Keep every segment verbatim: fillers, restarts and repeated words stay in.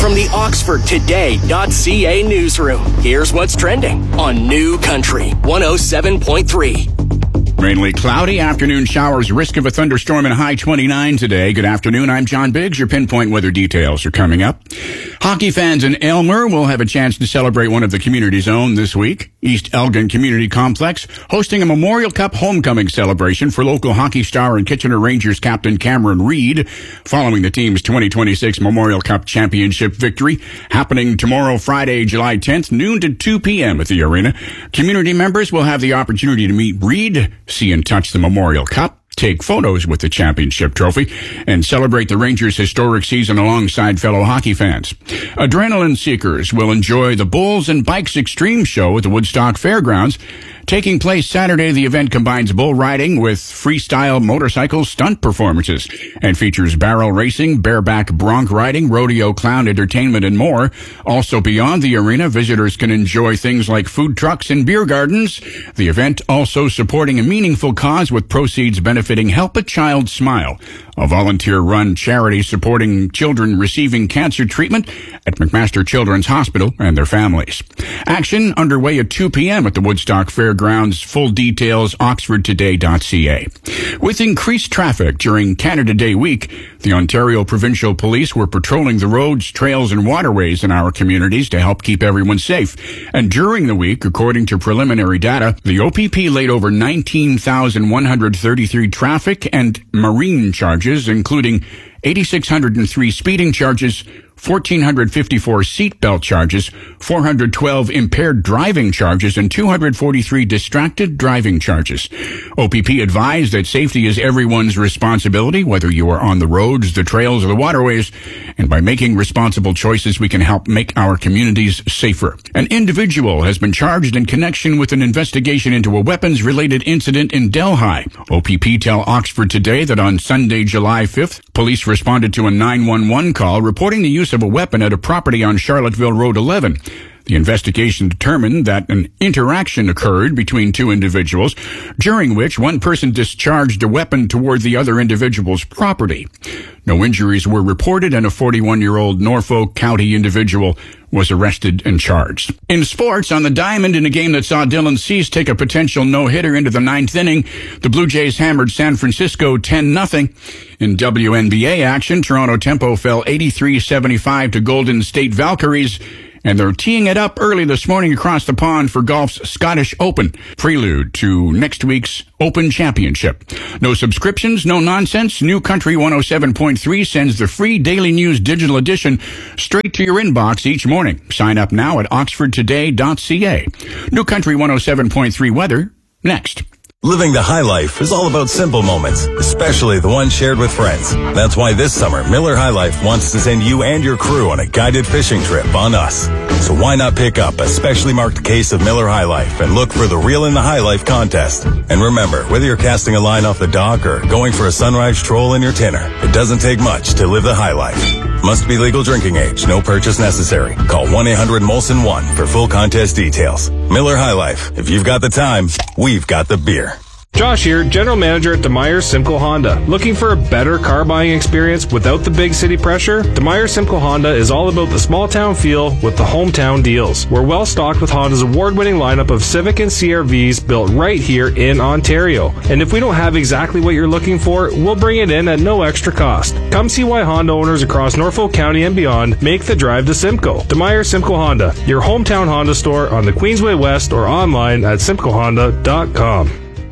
From the Oxford Today dot C A newsroom, here's what's trending on New Country one oh seven point three. Mainly cloudy, afternoon showers, risk of a thunderstorm and a high twenty-nine today. Good afternoon, I'm John Biggs. Your pinpoint weather details are coming up. Hockey fans in Aylmer will have a chance to celebrate one of the community's own this week. East Elgin Community Complex hosting a Memorial Cup homecoming celebration for local hockey star and Kitchener Rangers captain Cameron Reid, following the team's twenty twenty-six Memorial Cup championship victory, happening tomorrow, Friday, July tenth, noon to two p.m. at the arena. Community members will have the opportunity to meet Reid, see and touch the Memorial Cup, take photos with the championship trophy, and celebrate the Rangers' historic season alongside fellow hockey fans. Adrenaline seekers will enjoy the Bulls and Bikes Extreme Show at the Woodstock Fairgrounds. Taking place Saturday, the event combines bull riding with freestyle motorcycle stunt performances and features barrel racing, bareback bronc riding, rodeo clown entertainment, and more. Also beyond the arena, visitors can enjoy things like food trucks and beer gardens. The event also supporting a meaningful cause with proceeds benefiting Help a Child Smile, a volunteer-run charity supporting children receiving cancer treatment at McMaster Children's Hospital and their families. Action underway at two p.m. at the Woodstock Fairgrounds. Full details, oxford today dot c a. With increased traffic during Canada Day week, the Ontario Provincial Police were patrolling the roads, trails, and waterways in our communities to help keep everyone safe. And during the week, according to preliminary data, the O P P laid over nineteen thousand one hundred thirty-three traffic and marine charges, including eight thousand six hundred three speeding charges, one thousand four hundred fifty-four seatbelt charges, four hundred twelve impaired driving charges, and two hundred forty-three distracted driving charges. O P P advised that safety is everyone's responsibility, whether you are on the roads, the trails, or the waterways, and by making responsible choices, we can help make our communities safer. An individual has been charged in connection with an investigation into a weapons-related incident in Delhi. O P P tell Oxford Today that on Sunday, July fifth, police responded to a nine one one call reporting the use of a weapon at a property on Charlotteville Road eleven. The investigation determined that an interaction occurred between two individuals, during which one person discharged a weapon toward the other individual's property. No injuries were reported, and a forty-one-year-old Norfolk County individual was arrested and charged. In sports, on the diamond, in a game that saw Dylan Cease take a potential no-hitter into the ninth inning, the Blue Jays hammered San Francisco ten nothing. In W N B A action, Toronto Tempo fell eighty-three seventy-five to Golden State Valkyries, and they're teeing it up early this morning across the pond for golf's Scottish Open, prelude to next week's Open Championship. No subscriptions, no nonsense. New Country one oh seven point three sends the free Daily News digital edition straight to your inbox each morning. Sign up now at oxford today dot c a. New Country one oh seven point three weather, next. Living the high life is all about simple moments, especially the ones shared with friends. That's why this summer, Miller High Life wants to send you and your crew on a guided fishing trip on us. So why not pick up a specially marked case of Miller High Life and look for the Reel in the High Life contest. And remember, whether you're casting a line off the dock or going for a sunrise troll in your tinner, it doesn't take much to live the high life. Must be legal drinking age. No purchase necessary. Call one eight hundred Molson one for full contest details. Miller High Life. If you've got the time, we've got the beer. Josh here, General Manager at DeMeyer Simcoe Honda. Looking for a better car buying experience without the big city pressure? DeMeyer Simcoe Honda is all about the small town feel with the hometown deals. We're well stocked with Honda's award-winning lineup of Civic and C R Vs built right here in Ontario. And if we don't have exactly what you're looking for, we'll bring it in at no extra cost. Come see why Honda owners across Norfolk County and beyond make the drive to Simcoe. DeMeyer Simcoe Honda, your hometown Honda store on the Queensway West or online at simcoe honda dot com.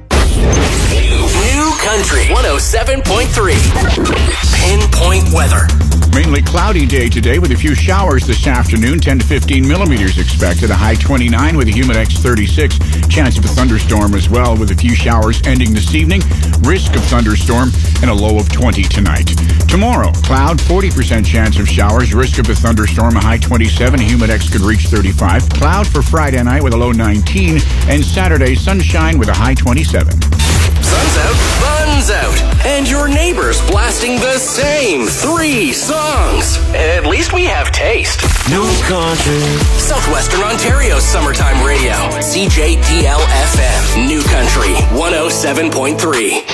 New Country one oh seven point three. Pinpoint weather. Mainly cloudy day today with a few showers this afternoon. ten to fifteen millimeters expected. A high twenty-nine with a Humidex thirty-six. Chance of a thunderstorm as well with a few showers ending this evening. Risk of thunderstorm and a low of twenty tonight. Tomorrow, cloud, forty percent chance of showers. Risk of a thunderstorm, a high twenty-seven. Humidex could reach thirty-five. Cloud for Friday night with a low nineteen. And Saturday, sunshine with a high twenty-seven. Sun's out, fun's out, and your neighbor's blasting the same three songs. At least we have taste. New Country. Southwestern Ontario's summertime radio. C J D L F M. New Country one oh seven point three.